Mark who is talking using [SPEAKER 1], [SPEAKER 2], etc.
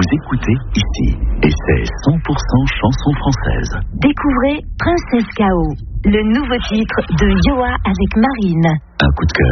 [SPEAKER 1] vous écoutez ici. Et c'est 100% chanson française.
[SPEAKER 2] Découvrez Princesse K.O., le nouveau titre de Yoa avec Marine.
[SPEAKER 1] Un coup de cœur.